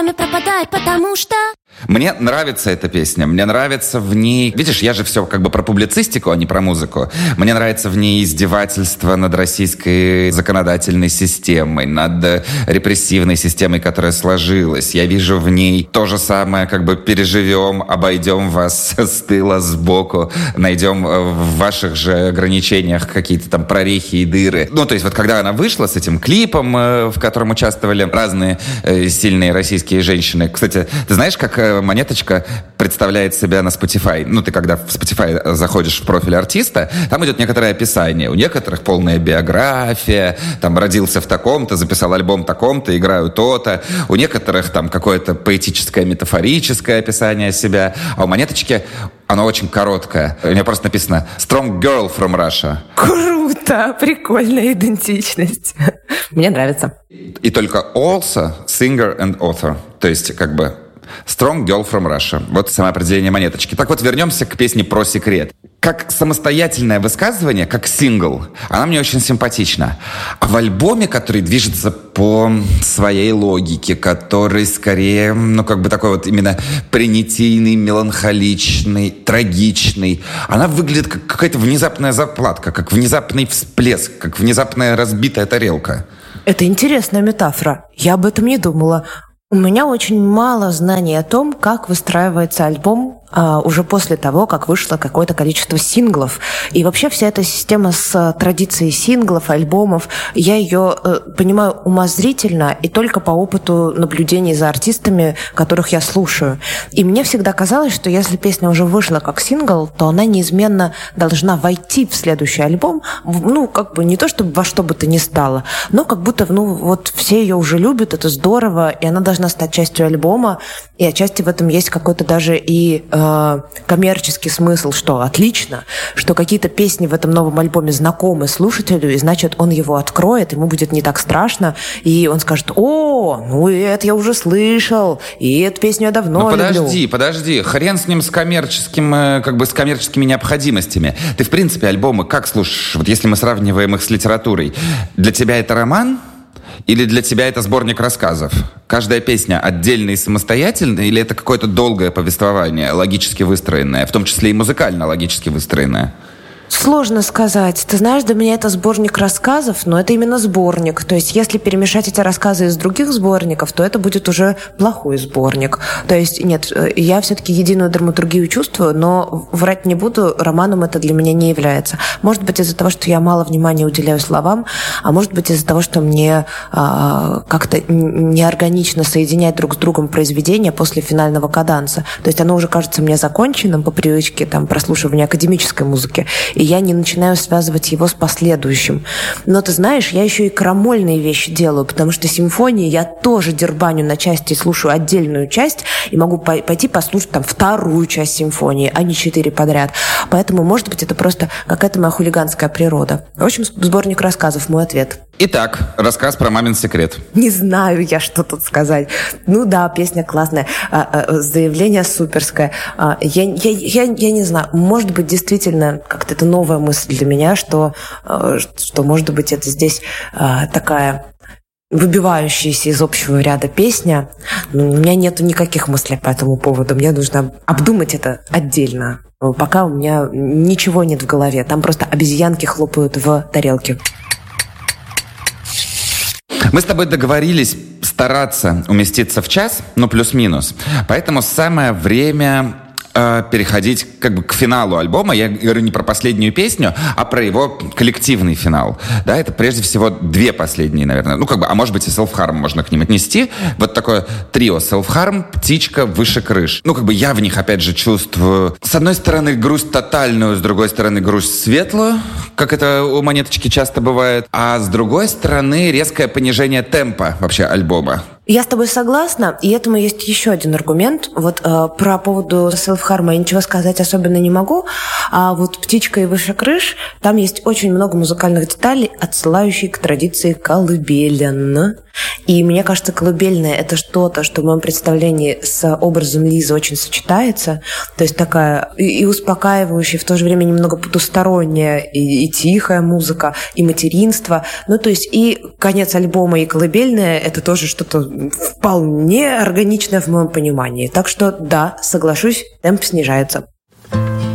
время пропадает, потому что... Мне нравится эта песня, мне нравится в ней... Видишь, я же все как бы про публицистику, а не про музыку. Мне нравится в ней издевательство над российской законодательной системой, над репрессивной системой, которая сложилась. Я вижу в ней то же самое, как бы переживем, обойдем вас с тыла, сбоку, найдем в ваших же ограничениях какие-то там прорехи и дыры. Ну, то есть вот когда она вышла с этим клипом, в котором участвовали разные сильные российские женщины. Кстати, ты знаешь, как Монеточка представляет себя на Spotify? Ну, ты когда в Spotify заходишь в профиль артиста, там идет некоторое описание. У некоторых полная биография, там родился в таком-то, записал альбом таком-то, играю то-то. У некоторых там какое-то поэтическое, метафорическое описание себя. А у Монеточки оно очень короткое. У нее просто написано «Strong girl from Russia». Круто! Прикольная идентичность. Мне нравится. И только also, singer and author. То есть как бы Strong Girl from Russia. Вот самоопределение Монеточки. Так вот, вернемся к песне «Про секрет». Как самостоятельное высказывание, как сингл, она мне очень симпатична. А в альбоме, который движется по своей логике, который скорее, ну, как бы такой вот именно понятийный, меланхоличный, трагичный, она выглядит как какая-то внезапная заплатка, как внезапный всплеск, как внезапная разбитая тарелка. Это интересная метафора. Я об этом не думала. У меня очень мало знаний о том, как выстраивается альбом уже после того, как вышло какое-то количество синглов. И вообще вся эта система с традицией синглов, альбомов, я ее понимаю умозрительно и только по опыту наблюдений за артистами, которых я слушаю. И мне всегда казалось, что если песня уже вышла как сингл, то она неизменно должна войти в следующий альбом, ну, как бы не то, чтобы во что бы то ни стало, но как будто, ну, вот все ее уже любят, это здорово, и она должна стать частью альбома, и отчасти в этом есть какой-то даже и коммерческий смысл, что отлично, что какие-то песни в этом новом альбоме знакомы слушателю, и значит, он его откроет, ему будет не так страшно, и он скажет: «О, ну это я уже слышал, и эту песню я давно люблю». Подожди, хрен с ним с коммерческим, как бы с коммерческими необходимостями. Ты, в принципе, альбомы как слушаешь? Вот если мы сравниваем их с литературой, для тебя это роман? Или для тебя это сборник рассказов? Каждая песня отдельная и самостоятельная, или это какое-то долгое повествование, логически выстроенное, в том числе и музыкально логически выстроенное? Сложно сказать. Ты знаешь, для меня это сборник рассказов, но это именно сборник. То есть, если перемешать эти рассказы из других сборников, то это будет уже плохой сборник. То есть, нет, я все-таки единую драматургию чувствую, но врать не буду, романом это для меня не является. Может быть, из-за того, что я мало внимания уделяю словам, а может быть, из-за того, что мне как-то неорганично соединять друг с другом произведения после финального каданса. То есть, оно уже кажется мне законченным по привычке там, прослушивания академической музыки, и я не начинаю связывать его с последующим. Но ты знаешь, я еще и крамольные вещи делаю, потому что симфонии я тоже дербаню на части, слушаю отдельную часть, и могу пойти послушать там вторую часть симфонии, а не 4 подряд. Поэтому, может быть, это просто какая-то моя хулиганская природа. В общем, сборник рассказов, мой ответ. Итак, рассказ про мамин секрет. Не знаю я, что тут сказать. Ну да, песня классная, заявление суперское. Я не знаю, может быть, действительно, как-то это новая мысль для меня, что может быть, это здесь такая выбивающаяся из общего ряда песня. Но у меня нету никаких мыслей по этому поводу. Мне нужно обдумать это отдельно. Пока у меня ничего нет в голове. Там просто обезьянки хлопают в тарелке. Мы с тобой договорились стараться уместиться в час, ну, плюс-минус. Поэтому самое время переходить как бы к финалу альбома. Я говорю не про последнюю песню, а про его коллективный финал. Да, это прежде всего 2 последние, наверное. Ну, как бы, а может быть и Self-Harm можно к ним отнести. Вот такое трио: Self-Harm, Птичка, Выше крыш. Ну, как бы я в них, опять же, чувствую, с одной стороны, грусть тотальную, с другой стороны, грусть светлую, как это у Монеточки часто бывает, а с другой стороны, резкое понижение темпа вообще альбома. Я с тобой согласна, и этому есть еще один аргумент. Вот про поводу Self-Harm я ничего сказать особенно не могу, а вот «Птичка» и «Выше крыш», там есть очень много музыкальных деталей, отсылающих к традиции колыбелен. И мне кажется, колыбельная — это что-то, что в моем представлении с образом Лизы очень сочетается. То есть такая и успокаивающая, в то же время немного потусторонняя, и тихая музыка, и материнство. Ну, то есть и конец альбома, и колыбельная — это тоже что-то вполне органичное в моем понимании. Так что, да, соглашусь, темп снижается.